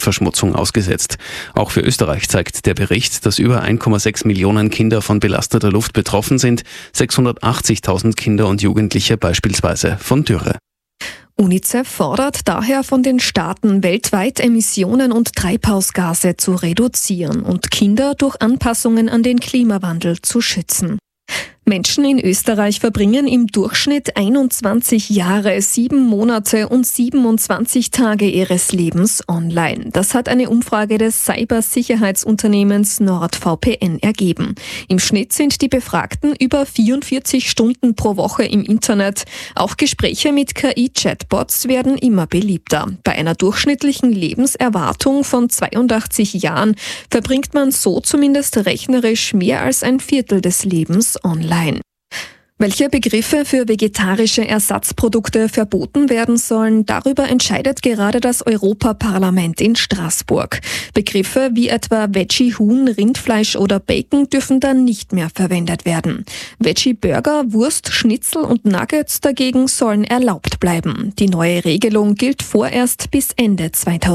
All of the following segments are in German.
Luftverschmutzung ausgesetzt. Auch für Österreich zeigt der Bericht, dass über 1,6 Millionen Kinder von belasteter Luft betroffen sind, 680.000 Kinder und Jugendliche beispielsweise von Dürre. UNICEF fordert daher von den Staaten, weltweit Emissionen und Treibhausgase zu reduzieren und Kinder durch Anpassungen an den Klimawandel zu schützen. Menschen in Österreich verbringen im Durchschnitt 21 Jahre, 7 Monate und 27 Tage ihres Lebens online. Das hat eine Umfrage des Cybersicherheitsunternehmens NordVPN ergeben. Im Schnitt sind die Befragten über 44 Stunden pro Woche im Internet. Auch Gespräche mit KI-Chatbots werden immer beliebter. Bei einer durchschnittlichen Lebenserwartung von 82 Jahren verbringt man so zumindest rechnerisch mehr als ein Viertel des Lebens online. Welche Begriffe für vegetarische Ersatzprodukte verboten werden sollen, darüber entscheidet gerade das Europaparlament in Straßburg. Begriffe wie etwa Veggie-Huhn, Rindfleisch oder Bacon dürfen dann nicht mehr verwendet werden. Veggie-Burger, Wurst, Schnitzel und Nuggets dagegen sollen erlaubt bleiben. Die neue Regelung gilt vorerst bis Ende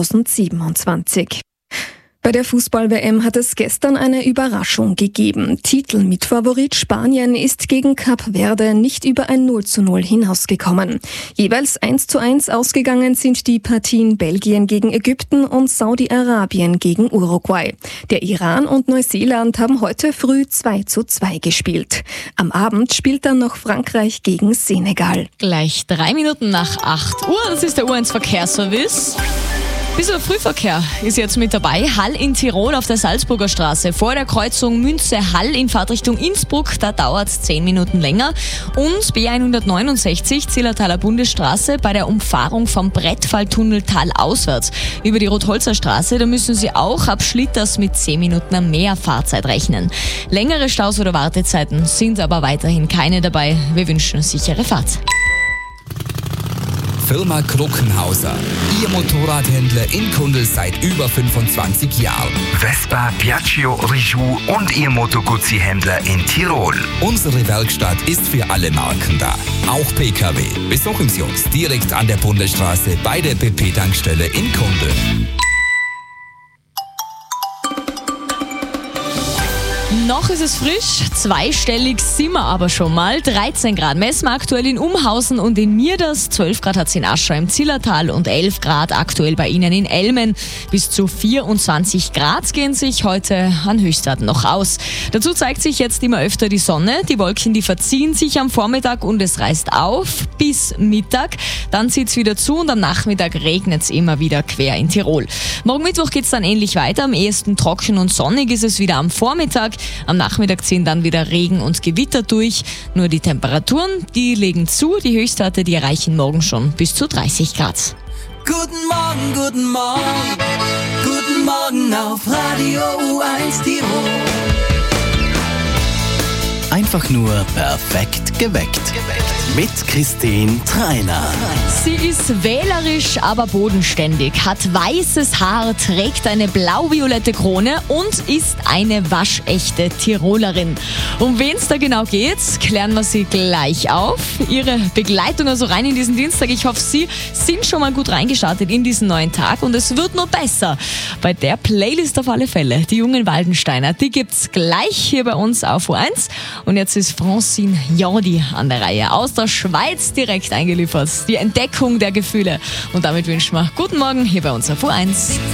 2027. Bei der Fußball-WM hat es gestern eine Überraschung gegeben. Titelmitfavorit Spanien ist gegen Kap Verde nicht über ein 0:0 hinausgekommen. Jeweils 1:1 ausgegangen sind die Partien Belgien gegen Ägypten und Saudi-Arabien gegen Uruguay. Der Iran und Neuseeland haben heute früh 2:2 gespielt. Am Abend spielt dann noch Frankreich gegen Senegal. Gleich 3 Minuten nach 8 Uhr, das ist der U1 Verkehrsservice. Dieser Frühverkehr ist jetzt mit dabei. Hall in Tirol auf der Salzburger Straße. Vor der Kreuzung Münze-Hall in Fahrtrichtung Innsbruck, da dauert es 10 Minuten länger. Und B169 Zillertaler Bundesstraße bei der Umfahrung vom Brettfalltunnel talauswärts über die Rotholzer Straße. Da müssen Sie auch ab Schlitters mit 10 Minuten mehr Fahrzeit rechnen. Längere Staus oder Wartezeiten sind aber weiterhin keine dabei. Wir wünschen eine sichere Fahrt. Firma Kruckenhauser. Ihr Motorradhändler in Kundl seit über 25 Jahren. Vespa, Piaggio, Reju und Ihr Moto Guzzi-Händler in Tirol. Unsere Werkstatt ist für alle Marken da. Auch PKW. Besuchen Sie uns direkt an der Bundesstraße bei der BP-Tankstelle in Kundl. Noch ist es frisch, zweistellig sind wir aber schon mal. 13 Grad messen wir aktuell in Umhausen und in Mierders. 12 Grad hat es in Aschau im Zillertal und 11 Grad aktuell bei Ihnen in Elmen. Bis zu 24 Grad gehen sich heute an Höchstwerten noch aus. Dazu zeigt sich jetzt immer öfter die Sonne. Die Wolken, die verziehen sich am Vormittag und es reißt auf bis Mittag. Dann zieht es wieder zu und am Nachmittag regnet es immer wieder quer in Tirol. Morgen Mittwoch geht es dann ähnlich weiter. Am ehesten trocken und sonnig ist es wieder am Vormittag. Am Nachmittag ziehen dann wieder Regen und Gewitter durch. Nur die Temperaturen, die legen zu. Die Höchstwerte, die erreichen morgen schon bis zu 30 Grad. Guten Morgen, guten Morgen. Guten Morgen auf Radio U1 Tirol. Einfach nur perfekt geweckt. Mit Christine Treiner. Sie ist wählerisch, aber bodenständig, hat weißes Haar, trägt eine blau-violette Krone und ist eine waschechte Tirolerin. Um wen es da genau geht, klären wir sie gleich auf. Ihre Begleitung also rein in diesen Dienstag. Ich hoffe, Sie sind schon mal gut reingestartet in diesen neuen Tag und es wird nur besser. Bei der Playlist auf alle Fälle. Die jungen Waldensteiner, die gibt's gleich hier bei uns auf U1. Und jetzt ist Francine Jordi an der Reihe. Aus der Schweiz direkt eingeliefert. Die Entdeckung der Gefühle. Und damit wünschen wir guten Morgen hier bei uns auf U1.